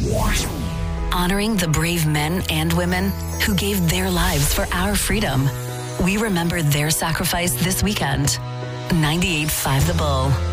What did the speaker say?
Honoring the brave men and women who gave their lives for our freedom. We remember their sacrifice this weekend. 98.5 The Bull.